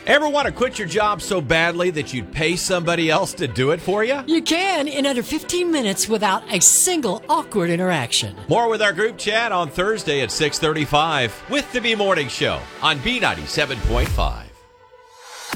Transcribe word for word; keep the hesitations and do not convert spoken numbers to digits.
Ever want to quit your job so badly that you'd pay somebody else to do it for you? You can in under fifteen minutes without a single awkward interaction. More with our group chat on Thursday at six thirty-five with the B Morning Show on B ninety-seven point five.